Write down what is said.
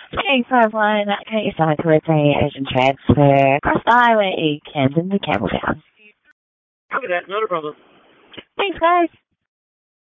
551, can you summon towards a urgent transfer across the highway, Camden to Campbelltown? Look at that, not a problem. Thanks, guys.